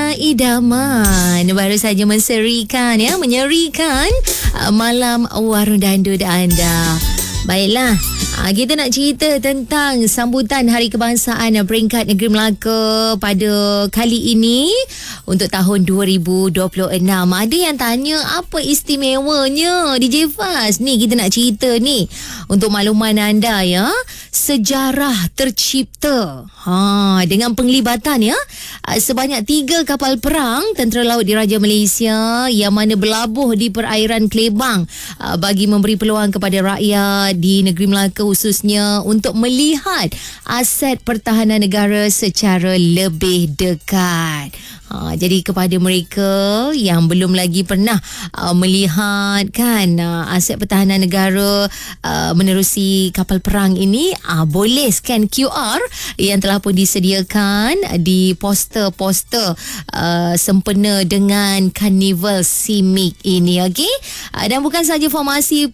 Idaman baru saja menyerikan malam Warung Dandut anda. Baiklah, kita nak cerita tentang sambutan Hari Kebangsaan peringkat Negeri Melaka pada kali ini untuk tahun 2026. Ada yang tanya apa istimewanya DJ Faz? Ni kita nak cerita ni untuk makluman anda ya. Sejarah tercipta dengan penglibatan sebanyak 3 kapal perang Tentera Laut Diraja Malaysia yang mana berlabuh di perairan Klebang bagi memberi peluang kepada rakyat di negeri Melaka khususnya untuk melihat aset pertahanan negara secara lebih dekat. Jadi kepada mereka yang belum lagi pernah melihat aset pertahanan negara menerusi kapal perang ini, boleh scan QR yang telah pun disediakan di poster-poster sempena dengan Karnival CIMIC ini, okey. Dan bukan sahaja formasi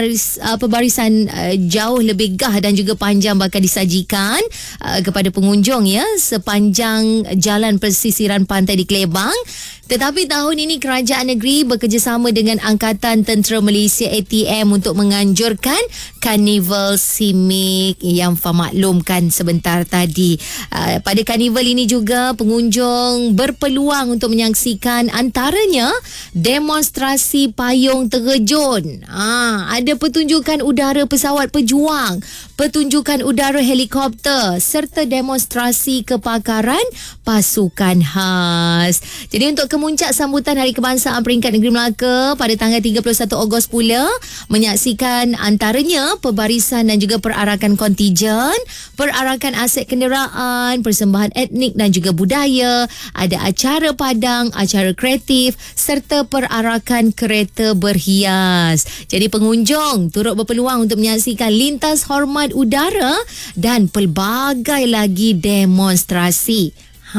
perbarisan jauh lebih gah dan juga panjang bakal disajikan kepada pengunjung sepanjang jalan pesisiran pantai di Klebang. Tetapi tahun ini kerajaan negeri bekerjasama dengan Angkatan Tentera Malaysia ATM untuk menganjurkan Karnival CIMIC yang maklumkan sebentar tadi. Pada karnival ini juga pengunjung berpeluang untuk menyaksikan antaranya demonstrasi payung terjun. Ada pertunjukan udara pesawat pejuang, pertunjukan udara helikopter serta demonstrasi kepakaran pasukan khas. Jadi untuk kemuncak sambutan Hari Kebangsaan peringkat Negeri Melaka pada tanggal 31 Ogos pula menyaksikan antaranya perbarisan dan juga perarakan kontijen, perarakan aset kenderaan, persembahan etnik dan juga budaya, ada acara padang, acara kreatif serta perarakan kereta berhias. Jadi pengunjung turut berpeluang untuk menyaksikan lintas hormat udara dan pelbagai lagi demonstrasi.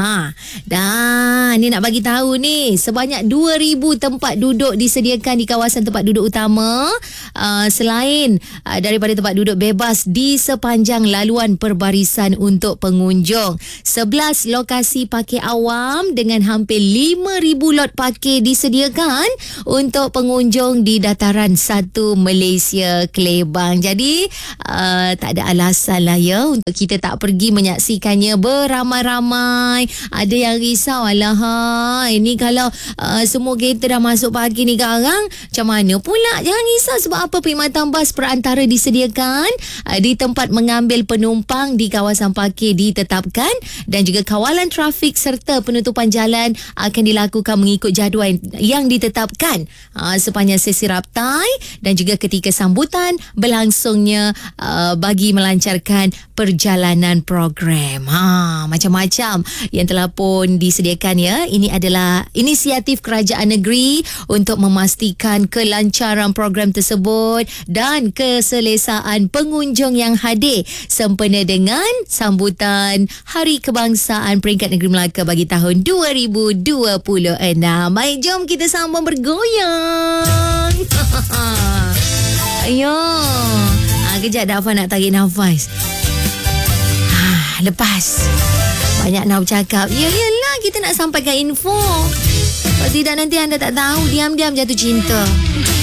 Dan ni nak bagi tahu ni, sebanyak 2,000 tempat duduk disediakan di kawasan tempat duduk utama, selain daripada tempat duduk bebas di sepanjang laluan perbarisan untuk pengunjung. 11 lokasi parkir awam dengan hampir 5,000 lot parkir disediakan untuk pengunjung di Dataran 1 Malaysia Klebang. Jadi tak ada alasan lah untuk kita tak pergi menyaksikannya beramai-ramai. Ada yang risau, ini kalau semua kereta dah masuk pagi ni sekarang, macam mana pula? Jangan risau, sebab apa? Perkhidmatan bas perantara disediakan di tempat mengambil penumpang di kawasan parkir ditetapkan, dan juga kawalan trafik serta penutupan jalan akan dilakukan mengikut jadual yang ditetapkan sepanjang sesi raptai dan juga ketika sambutan berlangsungnya bagi melancarkan perjalanan program. Macam-macam yang telah pun disediakan Ini adalah inisiatif kerajaan negeri untuk memastikan kelancaran program tersebut dan keselesaan pengunjung yang hadir sempena dengan sambutan Hari Kebangsaan peringkat Negeri Melaka bagi tahun 2026. Baik, jom kita sambung bergoyang. Ayo. Kejap dah Afan nak tarik nafas. Lepas banyak nak bercakap. Yelah, kita nak sampaikan info. Kalau tidak nanti anda tak tahu, diam-diam jatuh cinta.